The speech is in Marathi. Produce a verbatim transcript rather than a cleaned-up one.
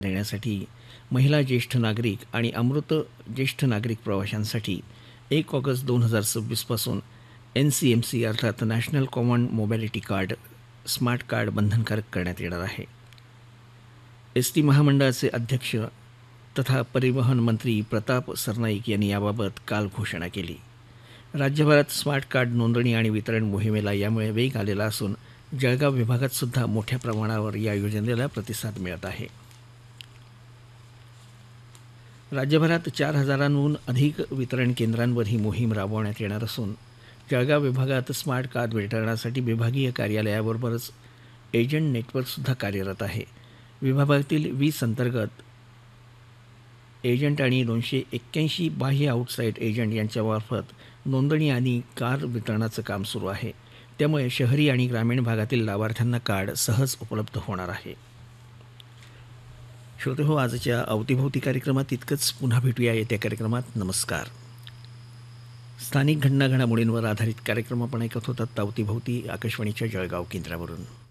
देण्यासाठी महिला ज्येष्ठ नागरिक आणि अमृत ज्येष्ठ नागरिक प्रवाशांसाठी एक ऑगस्ट दोन हजार सव्वीसपासून एन सी एम सी अर्थात national common मोबॅलिटी card smart card बंधनकारक करण्यात येणार आहे. एस टी महामंडळाचे अध्यक्ष तथा परिवहन मंत्री प्रताप सरनाईक यांनी याबाबत काल घोषणा केली. राज्यभरात स्मार्ट कार्ड नोंदणी आणि वितरण मोहिमेला यामुळे वेग आलेला असून जळगाव विभागात सुद्धा मोठ्या प्रमाणावर या योजनेला प्रतिसाद मिळत आहे. राज्यभरात चार हजारांहून अधिक वितरण केंद्रांवर ही मोहीम राबवण्यात येणार असून जळगाव विभागात स्मार्ट कार्ड वितरणासाठी विभागीय कार्यालयाबरोबरच एजंट नेटवर्कसुद्धा कार्यरत आहे. विभागातील वीस अंतर्गत एजंट आणि दोनशे एक्क्याऐंशी बाह्य आउटसाईड एजंट यांच्यामार्फत नोंदणी आणि कार वितरणाचं काम सुरू आहे. त्यामुळे शहरी आणि ग्रामीण भागातील लाभार्थ्यांना कार्ड सहज उपलब्ध होणार आहे. श्रोते हो, आजच्या अवतीभोवती कार्यक्रमात इतकंच. पुन्हा भेटूया येत्या कार्यक्रमात. नमस्कार. स्थानिक घटना घडामोडींवर आधारित कार्यक्रम आपण ऐकत होतात अवतीभोवती आकाशवाणीच्या जळगाव केंद्रावरून.